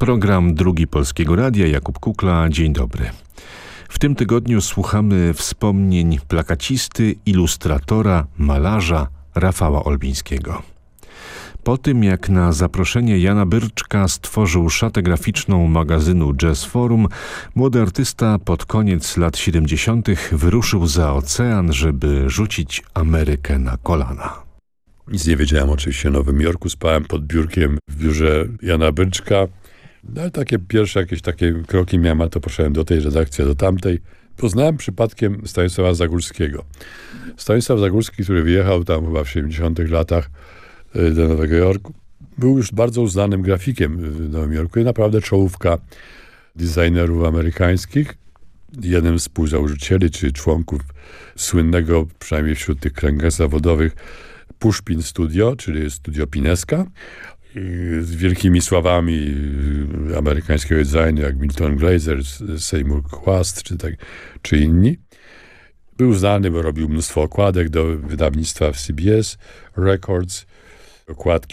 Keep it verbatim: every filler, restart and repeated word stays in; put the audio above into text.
Program Drugi Polskiego Radia, Jakub Kukla, dzień dobry. W tym tygodniu słuchamy wspomnień plakacisty, ilustratora, malarza Rafała Olbińskiego. Po tym, jak na zaproszenie Jana Byrczka stworzył szatę graficzną magazynu Jazz Forum, młody artysta pod koniec lat siedemdziesiątych wyruszył za ocean, żeby rzucić Amerykę na kolana. Nic nie wiedziałem oczywiście o Nowym Jorku, spałem pod biurkiem w biurze Jana Byrczka. No, ale takie pierwsze jakieś takie kroki miałem, a to poszedłem do tej redakcji, a do tamtej. Poznałem przypadkiem Stanisława Zagórskiego. Stanisław Zagórski, który wyjechał tam chyba w siedemdziesiątych latach do Nowego Jorku, był już bardzo uznanym grafikiem w Nowym Jorku i naprawdę czołówka designerów amerykańskich. Jeden z współzałożycieli, czy członków słynnego, przynajmniej wśród tych kręgach zawodowych, Pushpin Studio, czyli Studio Pineska, z wielkimi sławami amerykańskiego designu, jak Milton Glaser, Seymour Chwast, czy, tak, czy inni. Był znany, bo robił mnóstwo okładek do wydawnictwa C B S Records, okładki